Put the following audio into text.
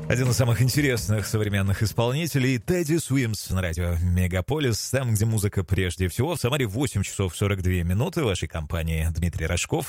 Один из самых интересных современных исполнителей — Тедди Суимс на радио Мегаполис, там, где музыка прежде всего. В Самаре 8 часов 42 минуты. В вашей компании Дмитрий Рожков.